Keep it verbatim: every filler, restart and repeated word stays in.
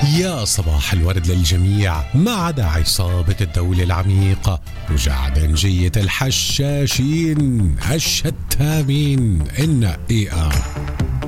يا صباح الورد للجميع ما عدا عصابة الدولة العميقة وجعدنجية الحشاشين الشتامين النقيقة.